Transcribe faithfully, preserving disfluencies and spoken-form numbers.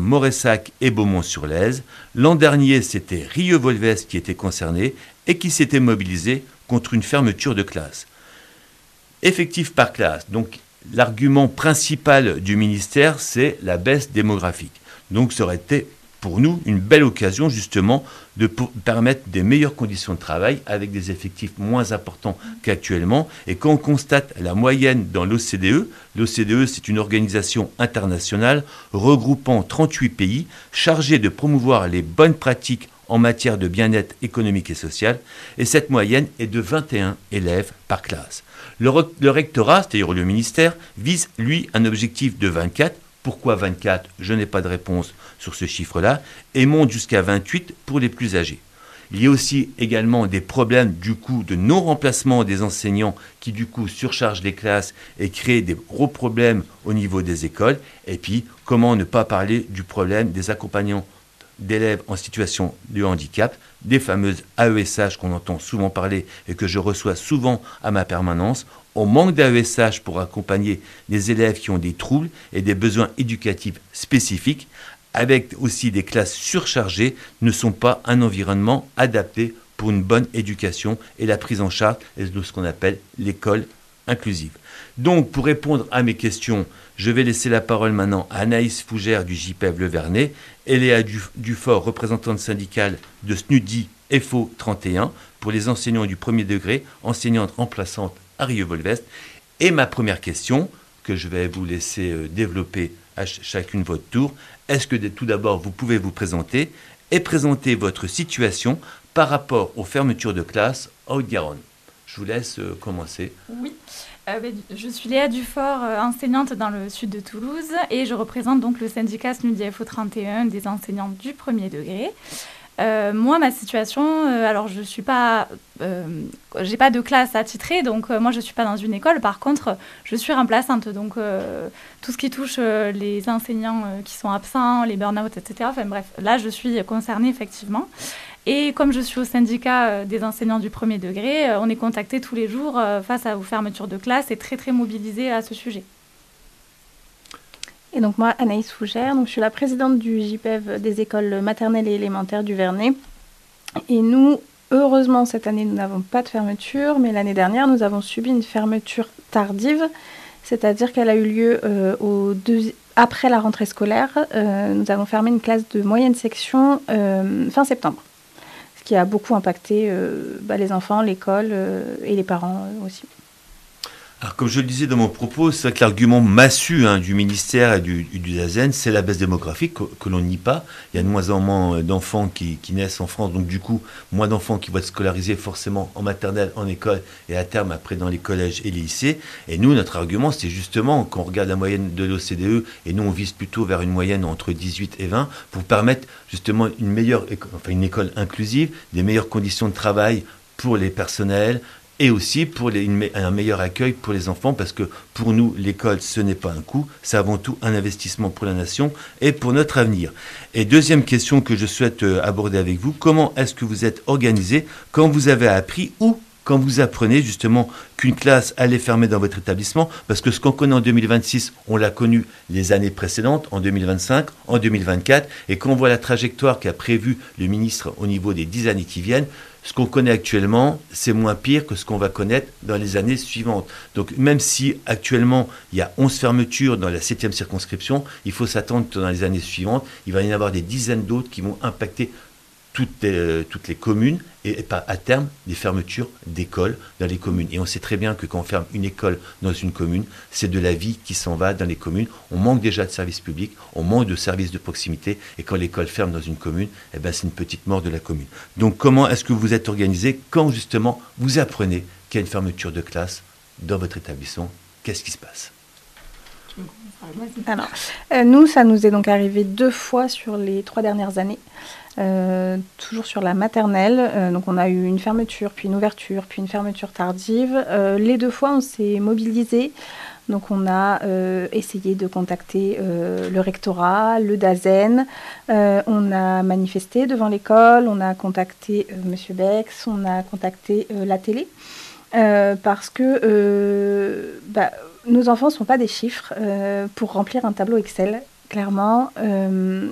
Moressac et Beaumont-sur-Lèze. L'an dernier, c'était Rieux-Volvès qui était concerné et qui s'était mobilisé contre une fermeture de classe. Effectif par classe. Donc, l'argument principal du ministère, c'est la baisse démographique. Donc, ça aurait été pour nous une belle occasion justement de permettre des meilleures conditions de travail avec des effectifs moins importants qu'actuellement. Et quand on constate la moyenne dans l'O C D E, l'O C D E c'est une organisation internationale regroupant trente-huit pays chargée de promouvoir les bonnes pratiques en matière de bien-être économique et social, et cette moyenne est de vingt et un élèves par classe. Le, le rectorat, c'est-à-dire le ministère, vise lui un objectif de vingt-quatre. Pourquoi vingt-quatre? Je n'ai pas de réponse sur ce chiffre-là, et monte jusqu'à vingt-huit pour les plus âgés. Il y a aussi également des problèmes du coup de non-remplacement des enseignants qui du coup surchargent les classes et créent des gros problèmes au niveau des écoles. Et puis, comment ne pas parler du problème des accompagnants d'élèves en situation de handicap, des fameuses A E S H qu'on entend souvent parler et que je reçois souvent à ma permanence. On manque d'A E S H pour accompagner les élèves qui ont des troubles et des besoins éducatifs spécifiques, avec aussi des classes surchargées, ne sont pas un environnement adapté pour une bonne éducation et la prise en charge de ce qu'on appelle l'école inclusive. Donc, pour répondre à mes questions, je vais laisser la parole maintenant à Anaïs Fougère du J P E V Le Vernet et Léa Dufort, représentante syndicale de S N U D I F O trente et un, pour les enseignants du premier degré, enseignante remplaçante à Rieux-Volvès. Et ma première question, que je vais vous laisser développer à ch- chacune votre tour, est-ce que tout d'abord vous pouvez vous présenter et présenter votre situation par rapport aux fermetures de classes en Haute-Garonne? Je vous laisse euh, commencer. Oui, euh, je suis Léa Dufort, euh, enseignante dans le sud de Toulouse, et je représente donc le syndicat S N U D I F O trente et un des enseignants du premier degré. Euh, moi, ma situation, euh, alors je suis pas, euh, j'ai pas de classe attitrée, donc euh, moi je suis pas dans une école. Par contre, je suis remplaçante, donc euh, tout ce qui touche euh, les enseignants euh, qui sont absents, les burn-out, et cetera. Enfin bref, là je suis concernée effectivement. Et comme je suis au syndicat euh, des enseignants du premier degré, euh, on est contacté tous les jours euh, face aux fermetures de classe et très très mobilisé à ce sujet. Et donc moi, Anaïs Fougère, donc je suis la présidente du J P E V des écoles maternelles et élémentaires du Vernet. Et nous, heureusement, cette année, nous n'avons pas de fermeture, mais l'année dernière, nous avons subi une fermeture tardive, c'est-à-dire qu'elle a eu lieu euh, au deux... après la rentrée scolaire. Euh, nous avons fermé une classe de moyenne section euh, fin septembre, ce qui a beaucoup impacté euh, bah, les enfants, l'école euh, et les parents euh, aussi. Alors, comme je le disais dans mon propos, c'est vrai que l'argument massu hein, du ministère et du, du D A Z N, c'est la baisse démographique que, que l'on nie pas. Il y a de moins en moins d'enfants qui, qui naissent en France, donc du coup, moins d'enfants qui vont être scolarisés forcément en maternelle, en école et à terme après dans les collèges et les lycées. Et nous, notre argument, c'est justement, quand on regarde la moyenne de l'O C D E, et nous, on vise plutôt vers une moyenne entre dix-huit et vingt, pour permettre justement une meilleure, enfin une école inclusive, des meilleures conditions de travail pour les personnels, et aussi pour les, une, un meilleur accueil pour les enfants, parce que pour nous, l'école, ce n'est pas un coût, c'est avant tout un investissement pour la nation et pour notre avenir. Et deuxième question que je souhaite aborder avec vous, comment est-ce que vous êtes organisé quand vous avez appris ou quand vous apprenez justement qu'une classe allait fermer dans votre établissement, parce que ce qu'on connaît en deux mille vingt-six, on l'a connu les années précédentes, en deux mille vingt-cinq, en deux mille vingt-quatre, et quand on voit la trajectoire qu'a prévue le ministre au niveau des dix années qui viennent, ce qu'on connaît actuellement, c'est moins pire que ce qu'on va connaître dans les années suivantes. Donc même si actuellement il y a onze fermetures dans la septième circonscription, il faut s'attendre que dans les années suivantes, il va y en avoir des dizaines d'autres qui vont impacter toutes les, toutes les communes et, et à terme des fermetures d'écoles dans les communes. Et on sait très bien que quand on ferme une école dans une commune, c'est de la vie qui s'en va dans les communes. On manque déjà de services publics, on manque de services de proximité, et quand l'école ferme dans une commune, eh ben, c'est une petite mort de la commune. Donc comment est-ce que vous êtes organisé quand justement vous apprenez qu'il y a une fermeture de classe dans votre établissement? Qu'est-ce qui se passe? Alors, euh, nous, ça nous est donc arrivé deux fois sur les trois dernières années. Euh, toujours sur la maternelle, euh, donc on a eu une fermeture, puis une ouverture, puis une fermeture tardive. Euh, les deux fois, on s'est mobilisé. Donc on a euh, essayé de contacter euh, le rectorat, le D A Z N. Euh, on a manifesté devant l'école, on a contacté euh, Monsieur Bex, on a contacté euh, la télé, euh, parce que euh, bah, nos enfants ne sont pas des chiffres euh, pour remplir un tableau Excel. Clairement, euh,